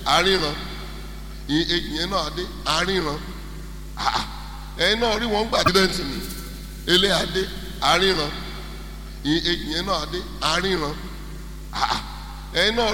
àríran ìyẹn náà adé àríran ẹ̀yin náà rí wọn gbà dídẹ́ǹtì ni ilé adé àríran ìyẹn náà adé àríran ẹ̀yin náà.